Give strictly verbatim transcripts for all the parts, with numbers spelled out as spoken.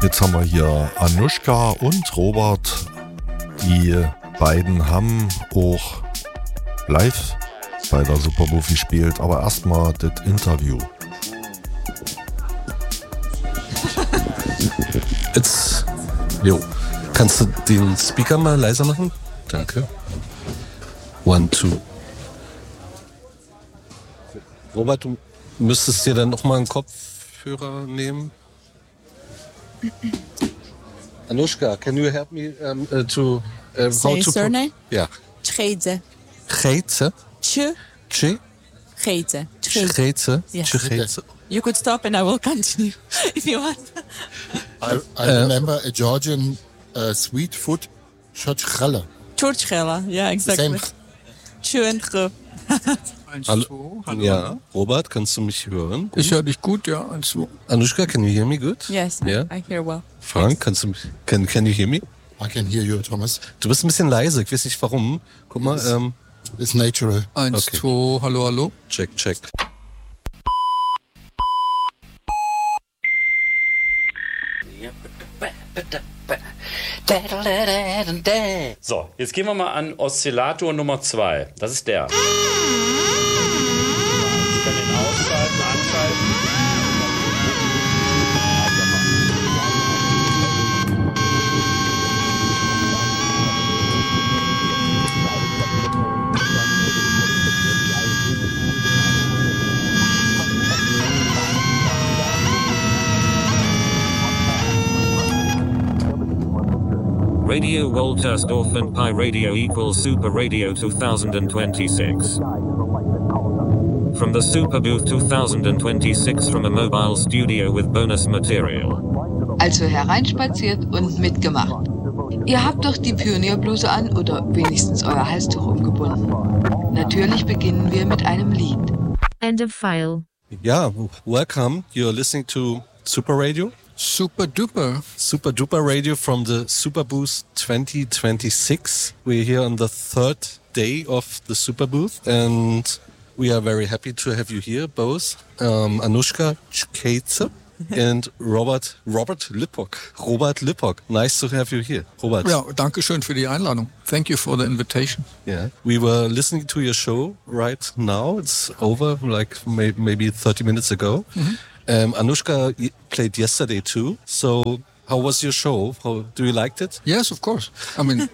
Jetzt haben wir hier Anushka und Robert. Die beiden haben auch live bei der Superbooth gespielt, aber erstmal das Interview. Jetzt, jo, kannst du den Speaker mal leiser machen? Danke. One, two. Robert, du müsstest dir dann nochmal einen Kopfhörer nehmen. Anushka, can you help me um, uh, to uh, Say to surname? Ja. Tcheze. Geetse. Tje. Tje. Geetse. Geetse. Yes. Geetse. You could stop and I will continue if you want. I, I uh, remember a Georgian uh, sweet food, chorchkhela. Chorchkhela, yeah, exactly. Tje and ge. Hallo. Hallo. Ja, Robert, kannst du mich hören? Ich höre dich gut, ja. Also. Anushka, can you hear me good? Yes, yeah? I hear well. Frank, kannst du mich, can, can you hear me? I can hear you, Thomas. Du bist ein bisschen leise, ich weiß nicht warum. Guck mal. It's, ähm, it's natural. Eins, okay. zwei, hallo, hallo. Check, check. So, jetzt gehen wir mal an Oszillator Nummer zwei. Das ist der. Sie können den ausschalten, anschalten. Radio Woltersdorf and Pi Radio equals Super Radio twenty twenty-six. From the Super Booth twenty twenty-six from a mobile studio with bonus material. Also hereinspaziert und mitgemacht. Ihr habt doch die Pionierbluse an oder wenigstens euer Halstuch umgebunden. Natürlich beginnen wir mit einem Lied. End of file. Ja, welcome. You're listening to Super Radio. Super duper. Super duper radio from the Super Booth twenty twenty-six. We're here on the third day of the Super Booth and we are very happy to have you here both. Um, Anushka Geetse and Robert Robert Lippock. Robert Lippock. Nice to have you here. Robert. Ja, danke schön für die Einladung. Thank you for the invitation. Yeah. We were listening to your show right now. It's over like may- maybe thirty minutes ago. Mm-hmm. Um, Anushka played yesterday too. So how was your show? How, do you liked it? Yes, of course. I mean,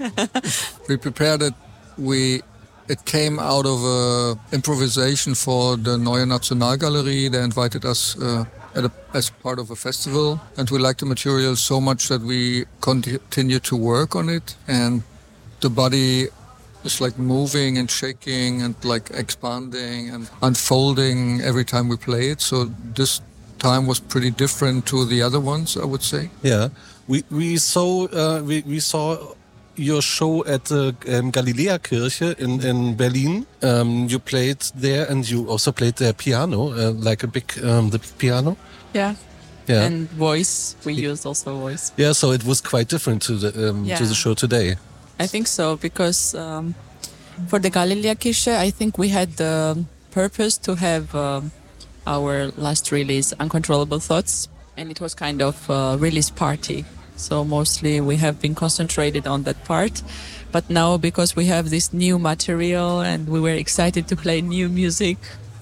we prepared it. We it came out of a improvisation for the Neue Nationalgalerie. They invited us uh, at a, as part of a festival, and we liked the material so much that we continued to work on it. And the body is like moving and shaking and like expanding and unfolding every time we play it. So this time was pretty different to the other ones, I would say. Yeah, we we saw uh, we we saw your show at the um, Galilea Kirche in in Berlin. Um, you played there, and you also played the piano, uh, like a big um, the big piano. Yeah. Yeah. And voice, we used also voice. Yeah, so it was quite different to the um, yeah. to the show today. I think so because um, for the Galilea Kirche, I think we had the purpose to have. Um, our last release, Uncontrollable Thoughts, and it was kind of a release party. So mostly we have been concentrated on that part. But now because we have this new material and we were excited to play new music,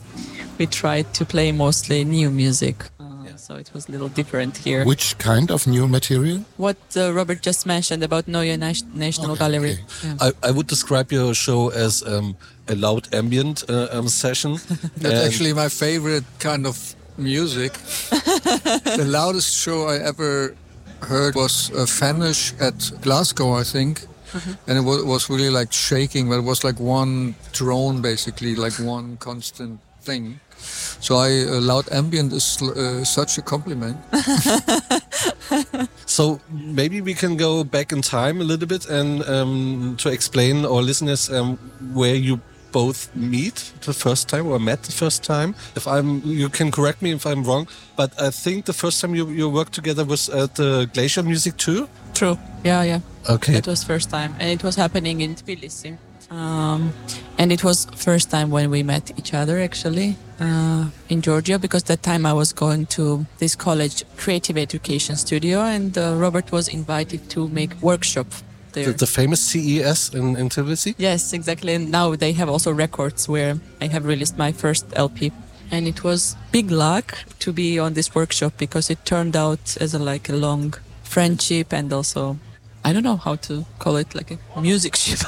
we tried to play mostly new music. Uh, yeah. So it was a little different here. Which kind of new material? What uh, Robert just mentioned about Neue National okay, Gallery. Okay. Yeah. I, I would describe your show as um, a loud ambient uh, um, session. That's actually my favorite kind of music. The loudest show I ever heard was uh, Fanish at Glasgow, I think. Mm-hmm. And it was, was really like shaking, but it was like one drone basically, like one constant thing. So I, uh, loud ambient is uh, such a compliment. So maybe we can go back in time a little bit and um, to explain our listeners um, where you both meet the first time or met the first time. If I'm, you can correct me if I'm wrong, but I think the first time you, you worked together was at the Glacier Music too? True. Yeah, yeah. Okay. It was first time, and it was happening in Tbilisi. Um, And it was first time when we met each other, actually, uh, in Georgia, because that time I was going to this college creative education studio, and uh, Robert was invited to make workshop there. The, the famous C E S in, in Tbilisi? Yes, exactly. And now they have also records where I have released my first L P. And it was big luck to be on this workshop because it turned out as a, like a long friendship and also, I don't know how to call it, like a music ship.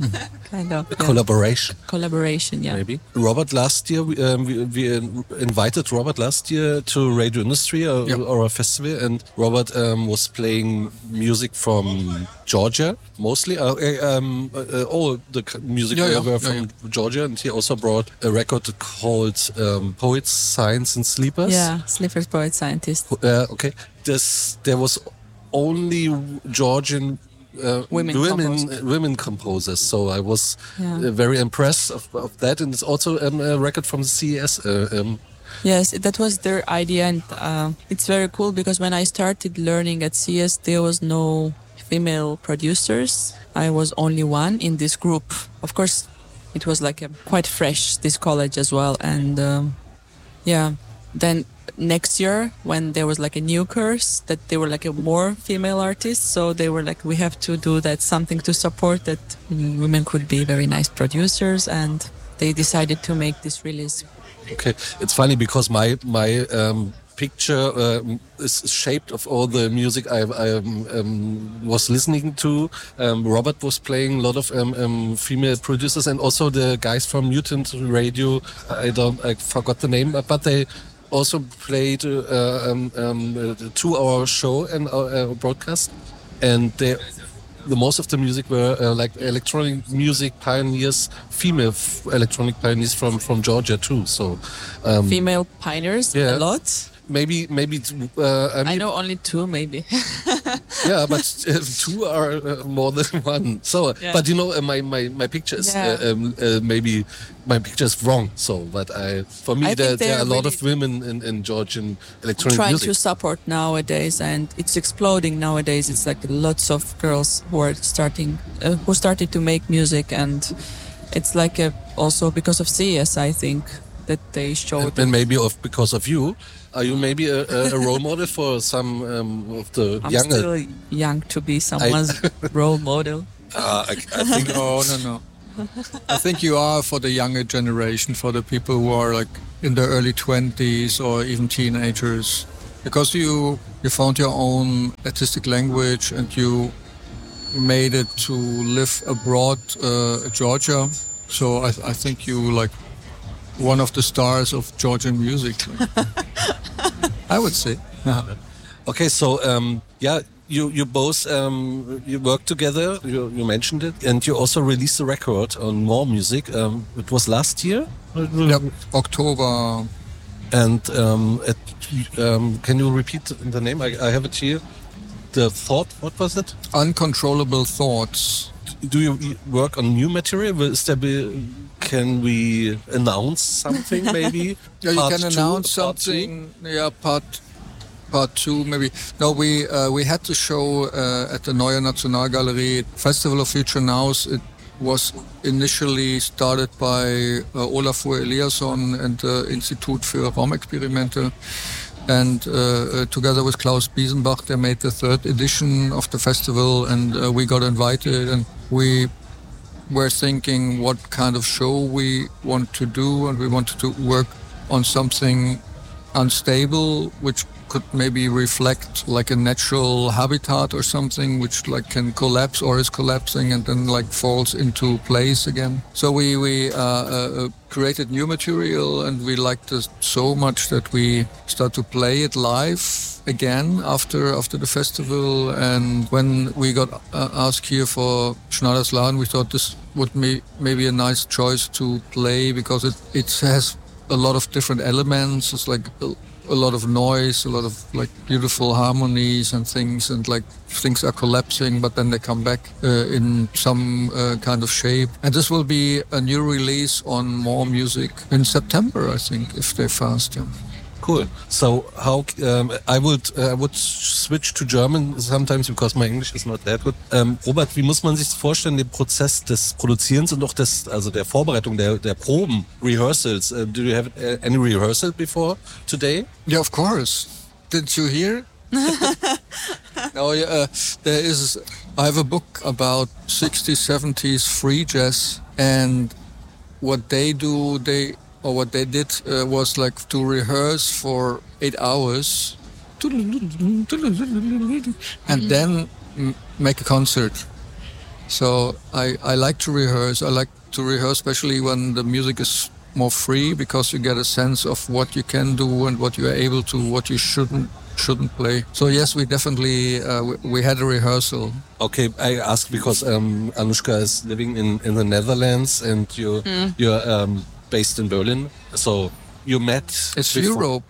kind of. A yeah. Collaboration. Collaboration, yeah. Maybe. Robert, last year, we, um, we, we invited Robert last year to Radio Industry or, yep. or a festival, and Robert um, was playing music from Georgia, mostly. Uh, um, uh, all the music yeah, yeah. were from yeah, yeah. Georgia, and he also brought a record called um, Poets, Science and Sleepers. Yeah, Sleepers, Poets, Scientists. Uh, okay. This, there was only Georgian uh, women, women, composers. women composers. So I was yeah. uh, very impressed of, of that, and it's also um, a record from the C E S. Uh, um. Yes, that was their idea, and uh, it's very cool because when I started learning at C E S, there was no female producers. I was only one in this group. Of course, it was like a quite fresh, this college as well, and um, yeah, then. Next year, when there was like a new course, that there were like a more female artists, so they were like, we have to do that, something to support that women could be very nice producers, and they decided to make this release. Okay, it's funny because my my um, picture uh, is shaped of all the music I, I um, um, was listening to. Um, Robert was playing a lot of um, um, female producers, and also the guys from Mutant Radio. I don't, I forgot the name, but they. Also played uh, um, um, a two-hour show and uh, broadcast, and they, the most of the music were uh, like electronic music pioneers, female f- electronic pioneers from, from Georgia too. So um, female pioneers, yeah, a lot. Maybe, maybe. Uh, I, mean, I know only two, maybe. yeah, but uh, two are uh, more than one. So, yeah. but you know, uh, my, my my picture is yeah. uh, um, uh, maybe my picture is wrong. So, but I for me I there, there are a lot really of women in, in Georgian electronic trying music. to support nowadays, and it's exploding nowadays. It's like lots of girls who are starting, uh, who started to make music, and it's like a, also because of C E S, I think that they showed. And, and maybe of because of you. Are you maybe a, a role model for some um, of the I'm younger? still young to be someone's role model. Uh, I, I think. Oh no no. I think you are for the younger generation, for the people who are like in their early twenties or even teenagers, because you you found your own artistic language and you made it to live abroad, uh, Georgia. So I, I think you like. One of the stars of Georgian music, I would say. Okay, so um, yeah, you you both um, you work together. You, you mentioned it, and you also released a record on More Music. Um, it was last year. Yep, October. And um, it, um, can you repeat the name? I, I have it here. The thought. What was it? Uncontrollable Thoughts. Do you work on new material? Is there be, can we announce something maybe? Yeah, you part can two, announce part something. Two? Yeah, part part two maybe. No, we uh, we had to show uh, at the Neue Nationalgalerie Festival of Future Nows. It was initially started by uh, Olafur Eliasson and the Institut für Raumexperimente. And uh, uh, together with Klaus Biesenbach, they made the third edition of the festival, and uh, we got invited, and we were thinking what kind of show we want to do, and we wanted to work on something unstable, which could maybe reflect like a natural habitat or something which like can collapse or is collapsing and then like falls into place again. So we we uh, uh, created new material, and we liked it so much that we start to play it live again after after the festival. And when we got uh, asked here for Schneider's Laden, we thought this would be maybe a nice choice to play because it it has a lot of different elements. It's like a, a lot of noise, a lot of like beautiful harmonies and things, and like things are collapsing, but then they come back uh, in some uh, kind of shape. And this will be a new release on More Music in September, I think, if they're fast. Yeah. Cool. So how um, I would uh, I would switch to German sometimes because my English is not that good. Um, Robert, wie muss man sich vorstellen, den Prozess des Produzierens und auch des, also der Vorbereitung der der Proben, Rehearsals? Uh, do you have uh, any rehearsal before today? Yeah, of course. Didn't you hear? No, yeah, uh, there is. I have a book about sixties, seventies free jazz, and what they do, they or what they did uh, was like to rehearse for eight hours, and then m- make a concert. So I I like to rehearse. I like to rehearse, especially when the music is more free, because you get a sense of what you can do and what you are able to, what you shouldn't. shouldn't play. So yes, we definitely uh, we, we had a rehearsal. Okay, I ask because um, Anushka is living in, in the Netherlands and you mm. you're um, based in Berlin. So you met. It's before. Europe.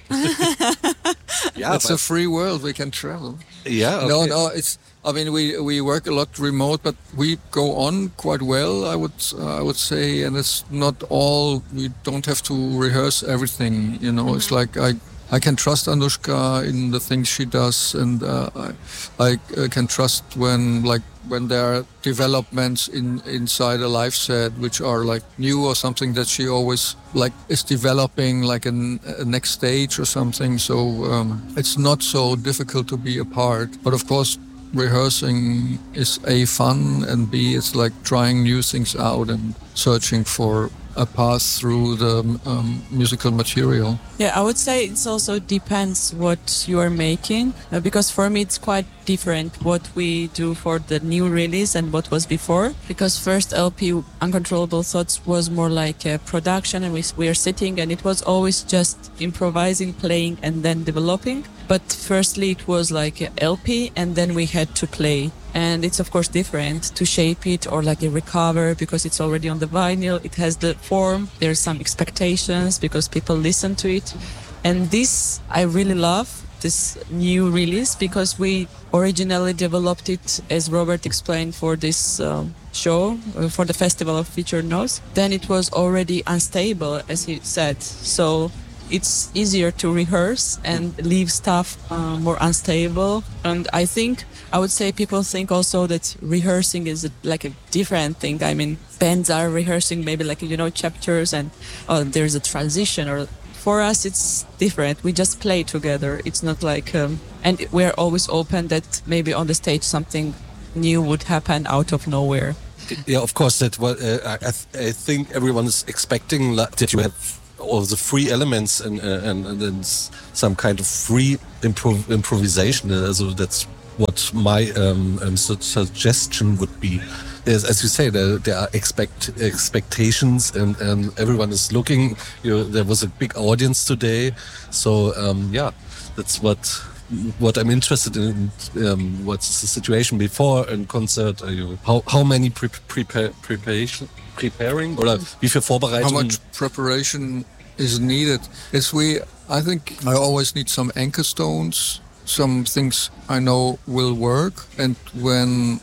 Yeah, it's a free world. We can travel. Yeah. Okay. No, no. It's. I mean, we, we work a lot remote, but we go on quite well. I would uh, I would say, and it's not all. We don't have to rehearse everything. You know, mm-hmm. It's like I. I can trust Anushka in the things she does, and uh, I, I uh, can trust when, like, when there are developments in inside a live set which are like new or something that she always like is developing, like an, a next stage or something. So um, it's not so difficult to be apart. But of course, rehearsing is A, fun, and B, it's like trying new things out and searching for a path through the um, musical material. Yeah, I would say it also depends what you are making, uh, because for me it's quite different what we do for the new release and what was before. Because first L P, Uncontrollable Thoughts, was more like a production, and we, we are sitting and it was always just improvising, playing and then developing. But firstly it was like a L P and then we had to play. And it's of course different to shape it or like a recover because it's already on the vinyl. It has the form. There's some expectations because people listen to it. And this I really love, this new release, because we originally developed it, as Robert explained, for this um, show, uh, for the Festival of Featured Notes. Then it was already unstable, as he said. So it's easier to rehearse and leave stuff uh, more unstable. And I think, I would say people think also that rehearsing is a, like a different thing. I mean, bands are rehearsing maybe like, you know, chapters and oh, there's a transition. Or for us, it's different. We just play together. It's not like, um, and we're always open that maybe on the stage something new would happen out of nowhere. Yeah, of course. That what uh, I, I think everyone is expecting, like, that you have all the free elements and uh, and, and then some kind of free improv- improvisation. Uh, so that's what my um, um, su- suggestion would be. Is, as you say, there, there are expect expectations, and, and everyone is looking. You know, there was a big audience today, so um, yeah, that's what what I'm interested in. Um, what's the situation before a concert? Are you, how how many pre- prepare preparation preparing oder wie viel Vorbereitung? How much preparation is needed? Is we I think I always need some anchor stones. Some things I know will work, and when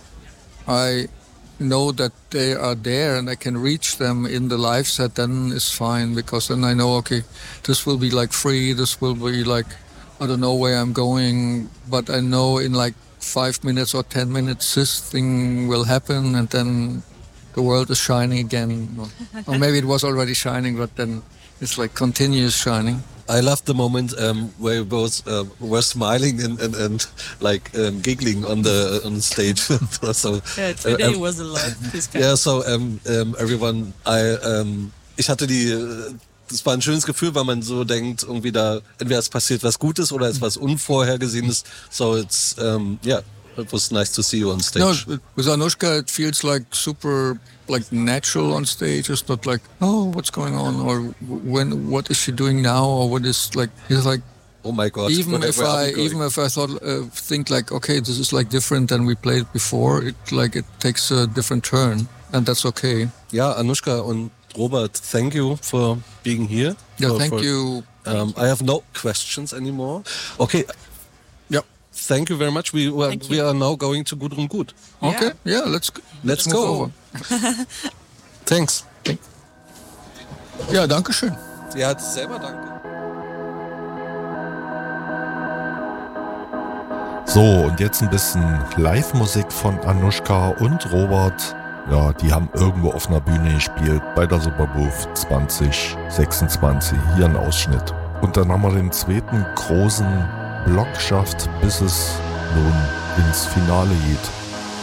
I know that they are there and I can reach them in the live set, then it's fine, because then I know, okay, this will be like free, this will be like, I don't know where I'm going, but I know in like five minutes or ten minutes this thing will happen, and then the world is shining again. Or maybe it was already shining, but then it's like continuous shining. I love the moment um, where you both uh, were smiling and, and, and like um, giggling on the on the stage. So, yeah, today uh, um, was a lot. Yeah, so um, um, everyone, I, um, ich hatte die, das war ein schönes Gefühl, weil man so denkt, irgendwie da, entweder es passiert was Gutes oder es was Unvorhergesehenes. So it's, um, yeah, it was nice to see you on stage. No, with Anushka, it feels like super, like natural on stage. It's not like, oh, what's going on, or when, what is she doing now, or what is like. It's like, oh my God! Even if I, even if I thought, uh, think like, okay, this is like different than we played before. It like it takes a different turn, and that's okay. Ja, Anushka und Robert, thank you for being here. Yeah, for, thank for, you. Um, I have no questions anymore. Okay. Yeah. Thank you very much. We we, we are now going to Gudrun Gut. Okay. Yeah, yeah let's let's, let's go. Over. Thanks. Ja, danke schön. Ja, selber danke. So, und jetzt ein bisschen Live-Musik von Anushka und Robert. Ja, die haben irgendwo auf einer Bühne gespielt bei der Superbooth zwanzig sechsundzwanzig. Hier ein Ausschnitt. Und dann haben wir den zweiten großen Block geschafft, bis es nun ins Finale geht.